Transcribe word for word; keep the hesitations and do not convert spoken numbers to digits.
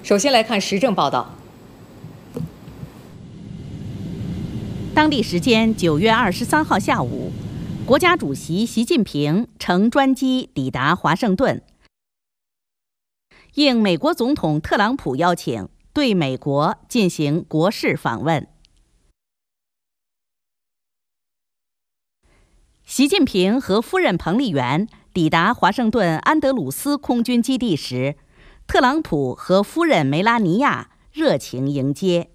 首先来看时政报道。 当地时间九月二十三号下午，国家主席习近平乘专机抵达华盛顿，应美国总统特朗普邀请，对美国进行国事访问。习近平和夫人彭丽媛抵达华盛顿安德鲁斯空军基地时，特朗普和夫人梅拉尼亚热情迎接。